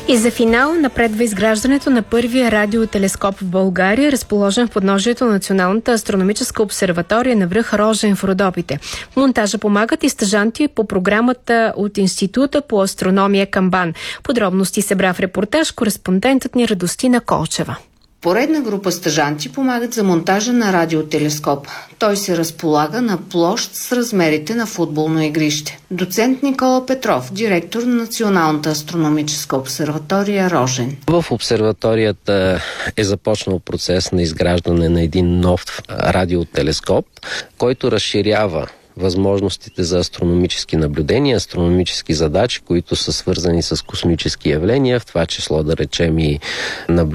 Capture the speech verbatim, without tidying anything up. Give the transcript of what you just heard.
И за финал напредва изграждането на първия радиотелескоп в България, разположен в подножието на Националната астрономическа обсерватория на връх Рожен в Родопите. В монтажа помагат и стажанти по програмата от Института по астрономия към БАН. Подробности събра в репортаж кореспондентът ни Радостина Колчева. Поредна група стажанти помагат за монтажа на радиотелескоп. Той се разполага на площ с размерите на футболно игрище. Доцент Никола Петров, директор на Националната астрономическа обсерватория Рожен. В обсерваторията е започнал процес на изграждане на един нов радиотелескоп, който разширява възможностите за астрономически наблюдения, астрономически задачи, които са свързани с космически явления, в това число да речем и наблюдения